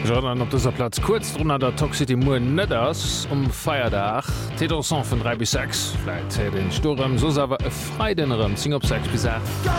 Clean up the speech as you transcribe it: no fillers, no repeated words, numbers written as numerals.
Jordan op dieser Platz kurz drunter der Toxity Mu netters Feierdach Täson von 3 bis 6 vielleicht den Sturm so aber freidennerem 10 op 6 bis 8.